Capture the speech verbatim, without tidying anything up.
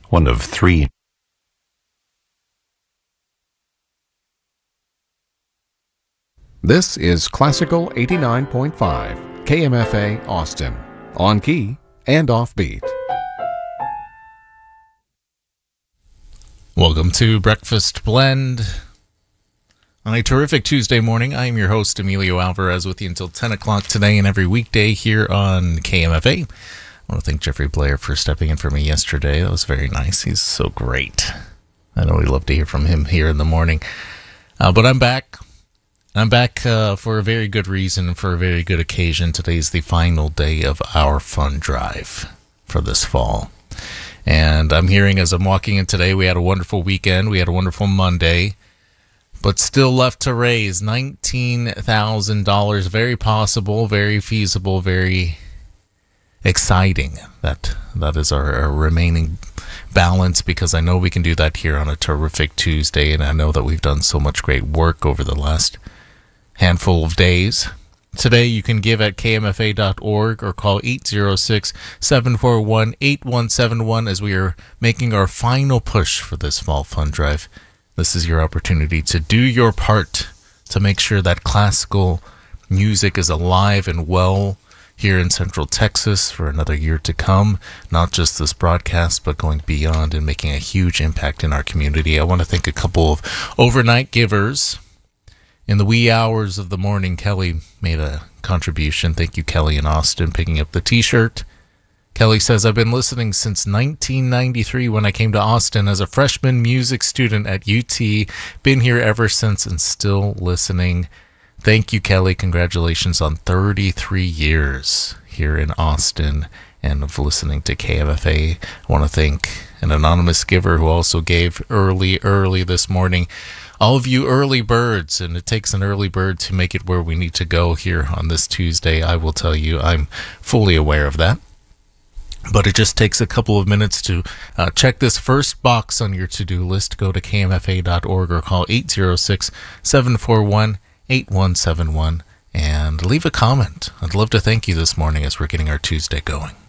one of three. This is Classical eighty-nine point five, K M F A Austin, on key and offbeat. Welcome to Breakfast Blend. On a terrific Tuesday morning, I am your host, Emilio Alvarez, with you until ten o'clock today and every weekday here on K M F A. I want to thank Jeffrey Blair for stepping in for me yesterday. That was very nice. He's so great. I know we love to hear from him here in the morning. Uh, but I'm back. I'm back uh, for a very good reason, for a very good occasion. Today is the final day of our fund drive for this fall. And I'm hearing as I'm walking in today, we had a wonderful weekend. We had a wonderful Monday, but still left to raise nineteen thousand dollars. Very possible, very feasible, very exciting. That That is our, our remaining balance, because I know we can do that here on a terrific Tuesday. And I know that we've done so much great work over the last handful of days. Today you can give at K M F A dot org or call eight zero six, seven four one, eight one seven one as we are making our final push for this fall fund drive. This is your opportunity to do your part to make sure that classical music is alive and well here in Central Texas for another year to come. Not just this broadcast, but going beyond and making a huge impact in our community. I want to thank a couple of overnight givers. In the wee hours of the morning, Kelly made a contribution. Thank you, Kelly in Austin, picking up the t-shirt. Kelly says, I've been listening since nineteen ninety-three when I came to Austin as a freshman music student at U T. Been here ever since and still listening. Thank you, Kelly. Congratulations on thirty-three years here in Austin and of listening to K M F A. I want to thank an anonymous giver who also gave early, early this morning. All of you early birds, and it takes an early bird to make it where we need to go here on this Tuesday. I will tell you, I'm fully aware of that. But it just takes a couple of minutes to uh, check this first box on your to-do list. Go to K M F A dot org or call eight zero six, seven four one, eight one seven one and leave a comment. I'd love to thank you this morning as we're getting our Tuesday going.